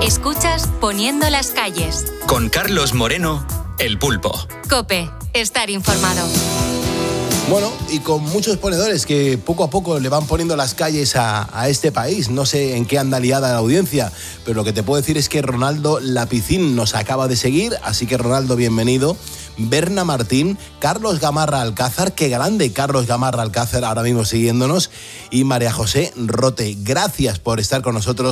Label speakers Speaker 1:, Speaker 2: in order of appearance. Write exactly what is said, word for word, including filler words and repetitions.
Speaker 1: Escuchas Poniendo las calles.
Speaker 2: Con Carlos Moreno, El Pulpo.
Speaker 1: COPE, estar informado.
Speaker 3: Bueno, y con muchos ponedores que poco a poco le van poniendo las calles a, a este país. No sé en qué anda liada la audiencia, pero lo que te puedo decir es que Ronaldo Lapicín nos acaba de seguir, así que Ronaldo, bienvenido. Berna Martín, Carlos Gamarra Alcázar, qué grande Carlos Gamarra Alcázar ahora mismo siguiéndonos, y María José Rote. Gracias por estar con nosotros